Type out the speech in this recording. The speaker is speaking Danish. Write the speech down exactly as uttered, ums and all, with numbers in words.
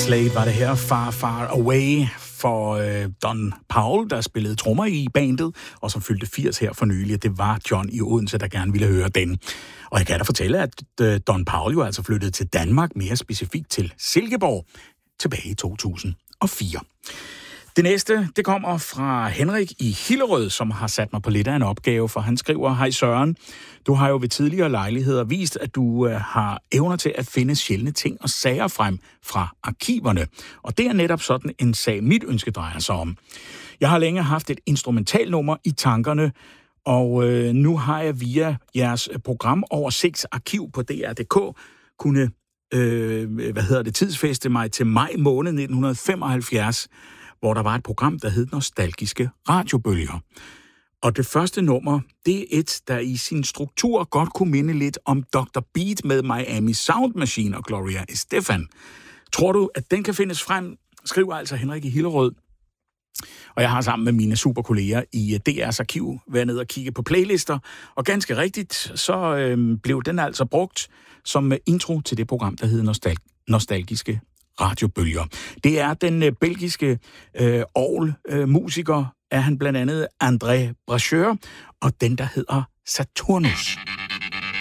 Slade var det her, Far Far Away, for øh, Don Powell, der spillede trommer i bandet, og som fyldte firs her for nylig. Det var John i Odense, der gerne ville høre den. Og jeg kan da fortælle, at øh, Don Powell jo altså flyttede til Danmark, mere specifikt til Silkeborg, tilbage i to tusind og fire. Det næste, det kommer fra Henrik i Hillerød, som har sat mig på lidt af en opgave, for han skriver: Hej Søren, du har jo ved tidligere lejligheder vist, at du øh, har evner til at finde sjældne ting og sager frem fra arkiverne. Og det er netop sådan en sag, mit ønske drejer sig om. Jeg har længe haft et instrumentalnummer i tankerne, og øh, nu har jeg via jeres program Oversigt Arkiv på D R punktum d k kunne øh, hvad hedder det, tidsfæste mig til maj måned nitten femoghalvfjerds, hvor der var et program, der hed Nostalgiske Radiobølger. Og det første nummer, det er et, der i sin struktur godt kunne minde lidt om doktor Beat med Miami Sound Machine og Gloria Estefan. Tror du, at den kan findes frem? Skriver altså Henrik i Hillerød. Og jeg har sammen med mine superkolleger i D R's arkiv været ned og kigge på playlister, og ganske rigtigt, så øh, blev den altså brugt som intro til det program, der hed Nostal- Nostalgiske Radiobølger. Det er den øh, belgiske øh, orgelmusiker, øh, er han blandt andet André Bracheur, og den, der hedder Saturnus.